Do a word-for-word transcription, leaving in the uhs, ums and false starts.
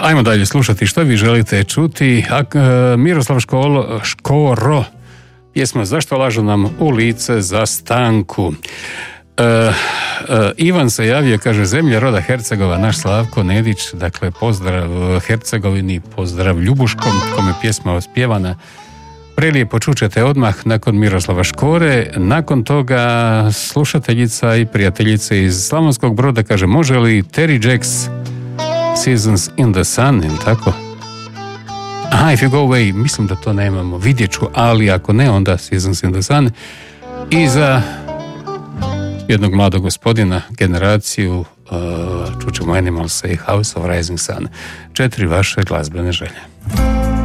Ajmo dalje slušati što vi želite čuti. Ak, Miroslav Školo, Škoro, pjesma Zašto lažu nam u lice za stanku. E, e, Ivan se javio, kaže, zemlja roda Hercegova, naš Slavko Nedić, dakle pozdrav Hercegovini, pozdrav Ljubuškom, kome pjesma ospjevana. Prelijepo čućete odmah nakon Miroslava Škore. Nakon toga slušateljica i prijateljica iz Slavonskog Broda kaže, može li Terry Jacks Seasons in the Sun, ili tako? Aha, If You Go Away, mislim da to nemamo, vidjet ću, ali ako ne, onda Seasons in the Sun. I za jednog mladog gospodina, generaciju, uh, čućemo Animals i House of Rising Sun. Četiri vaše glazbene želje.